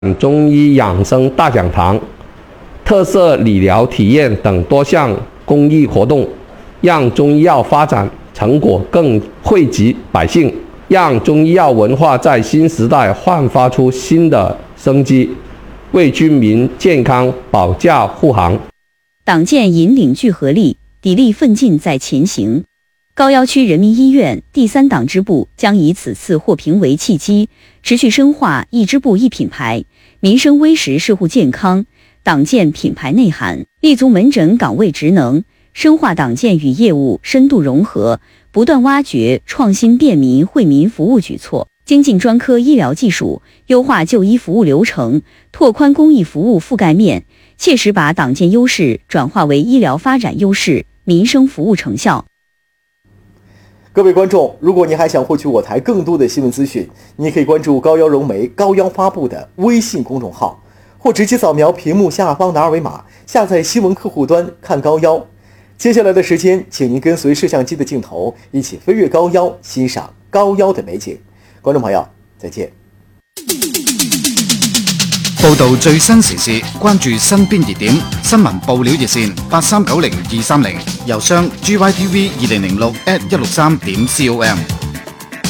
中医养生大讲堂、特色理疗体验等多项公益活动，让中医药发展成果更惠及百姓，让中医药文化在新时代焕发出新的生机，为居民健康保驾护航。 党建引领聚合力，砥砺奋进在前行。高要区人民医院第3党支部将以此次获评为契机，持续深化一支部一品牌、民生微食社会健康、党建品牌内涵，立足门诊岗位职能，深化党建与业务深度融合，不断挖掘创新便民惠民服务举措，精进专科医疗技术，优化就医服务流程，拓宽公益服务覆盖面，切实把党建优势转化为医疗发展优势、民生服务成效。 各位观众，如果你还想获取我台更多的新闻资讯，你可以关注高要融媒高要发布的微信公众号，或直接扫描屏幕下方的二维码，下载新闻客户端看高要。接下来的时间，请您跟随摄像机的镜头，一起飞越高要，欣赏高要的美景。观众朋友，再见。 報道最新時事，關注身邊熱點，新聞報料熱線8390-230，郵箱gytv2006@163.com。